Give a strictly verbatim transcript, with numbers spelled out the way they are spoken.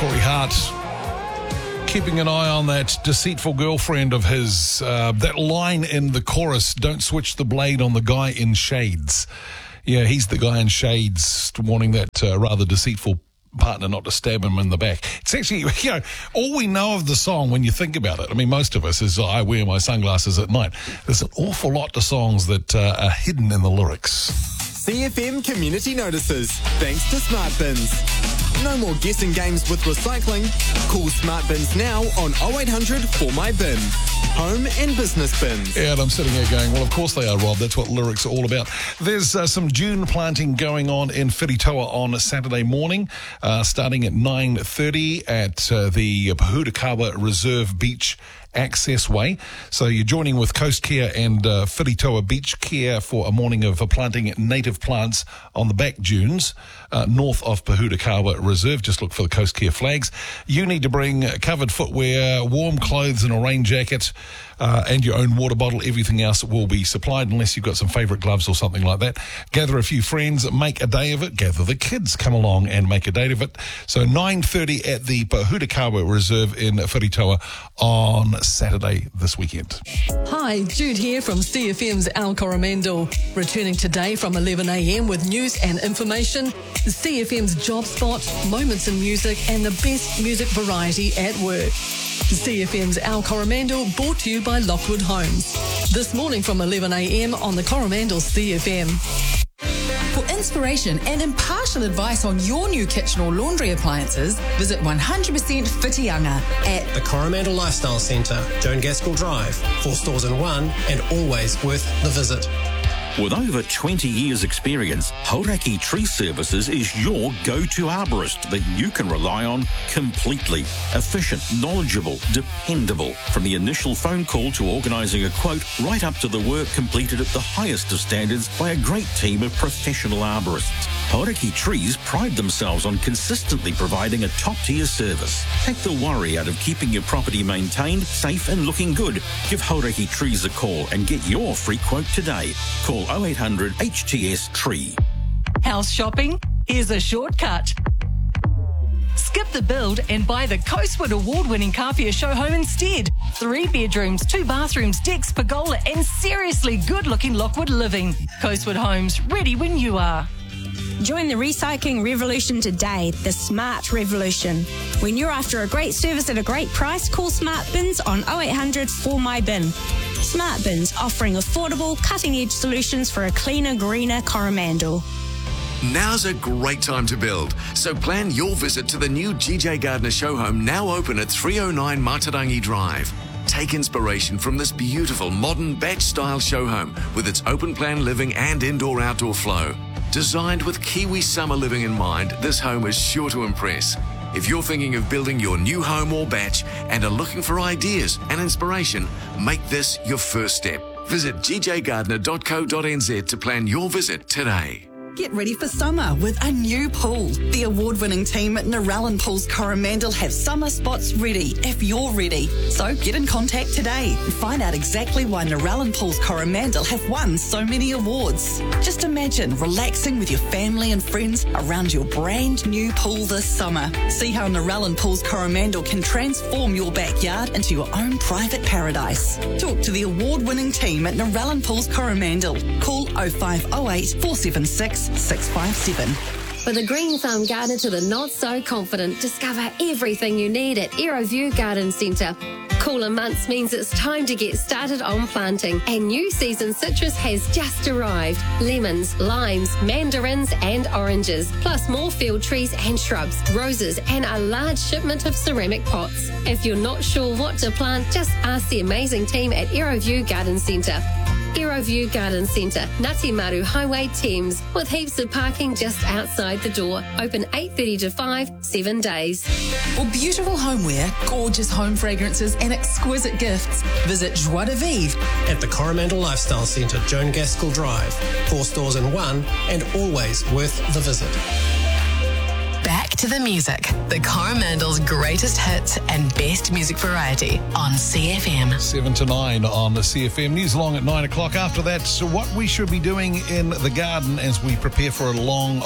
Corey Hart keeping an eye on that deceitful girlfriend of his. Uh, that line in the chorus, don't switch the blade on the guy in shades. Yeah, he's the guy in shades wanting that uh, rather deceitful partner not to stab him in the back. It's actually, you know, all we know of the song when you think about it, I mean, most of us, is I wear my sunglasses at night. There's an awful lot of songs that uh, are hidden in the lyrics. C F M Community Notices, thanks to Smart Bins. No more guessing games with recycling. Call Smart Bins now on oh eight hundred for my bin. Home and business bins. Yeah, and I'm sitting here going, well, of course they are, Rob. That's what lyrics are all about. There's uh, some June planting going on in Whiritoa on Saturday morning, uh, starting at nine thirty at uh, the Pahudakawa Reserve Beach Access Way. So you're joining with Coast Care and uh, Whiritoa Beach Care for a morning of uh, planting native plants on the back dunes uh, north of Pahudakawa Reserve. Just look for the Coast Care flags. You need to bring covered footwear, warm clothes and a rain jacket uh, and your own water bottle. Everything else will be supplied unless you've got some favourite gloves or something like that. Gather a few friends, make a day of it. Gather the kids, come along and make a day of it. So nine thirty at the Pahudakawa Reserve in Whiritoa on Saturday this weekend. Hi, Jude here from C F M's Al Coromandel. Returning today from eleven a m with news and information, C F M's Job Spot, moments in music and the best music variety at work. C F M's Al Coromandel, brought to you by Lockwood Homes. This morning from eleven a m on the Coromandel C F M. For inspiration and impartial advice on your new kitchen or laundry appliances, visit one hundred percent Whitianga at the Coromandel Lifestyle Centre, Joan Gaskell Drive, four stores in one, and always worth the visit. With over twenty years experience, Hauraki Tree Services is your go-to arborist that you can rely on completely. Efficient, knowledgeable, dependable. From the initial phone call to organising a quote, right up to the work completed at the highest of standards by a great team of professional arborists. Hauraki Trees pride themselves on consistently providing a top-tier service. Take the worry out of keeping your property maintained, safe and looking good. Give Hauraki Trees a call and get your free quote today. Call oh eight hundred H T S Tree. House shopping? Here's a shortcut. Skip the build and buy the Coastwood award-winning Kapia show home instead. Three bedrooms, two bathrooms, decks, pergola and seriously good-looking Lockwood living. Coastwood Homes, ready when you are. Join the recycling revolution today, the Smart Revolution. When you're after a great service at a great price, call Smart Bins on oh eight hundred for my bin. Smart Bins, offering affordable, cutting-edge solutions for a cleaner, greener Coromandel. Now's a great time to build, so plan your visit to the new G J Gardner show home, now open at three oh nine Matarangi Drive. Take inspiration from this beautiful modern batch-style show home with its open-plan living and indoor-outdoor flow. Designed with Kiwi summer living in mind, this home is sure to impress. If you're thinking of building your new home or batch and are looking for ideas and inspiration, make this your first step. Visit g j gardner dot co dot n z to plan your visit today. Get ready for summer with a new pool. The award-winning team at Narellan Pools Coromandel have summer spots ready if you're ready. So get in contact today and find out exactly why Narellan Pools Coromandel have won so many awards. Just imagine relaxing with your family and friends around your brand new pool this summer. See how Narellan Pools Coromandel can transform your backyard into your own private paradise. Talk to the award-winning team at Narellan Pools Coromandel. Call oh five oh eight, four seven six, six five seven. For the green thumb gardener to the not so confident, discover everything you need at Aeroview Garden Centre. Cooler months means it's time to get started on planting, and new season citrus has just arrived. Lemons, limes, mandarins and oranges, plus more field trees and shrubs, roses and a large shipment of ceramic pots. If you're not sure what to plant, just ask the amazing team at Aeroview Garden Centre. Aeroview Garden Centre, Ngati Maru Highway, Thames, with heaps of parking just outside the door. Open eight thirty to five, seven days. For beautiful homeware, gorgeous home fragrances and exquisite gifts, visit Joie de Vivre at the Coromandel Lifestyle Centre, Joan Gaskell Drive, four stores in one, and always worth the visit. Back to the music. The Coromandel's greatest hits and best music variety on C F M. seven to nine on the C F M. News along at nine o'clock. After that, so what we should be doing in the garden as we prepare for a long